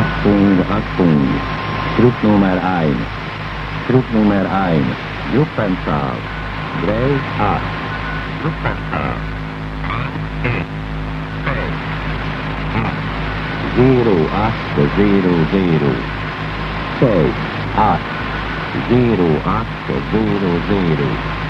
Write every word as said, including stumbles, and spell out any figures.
Achtung, Achtung. Groep nummer één. Groep nummer één. Juppenthaal. Drie, acht. Juppenthaal. Zero, acht, zero, zero. Zes, acht. Zero, acht, zero, zero.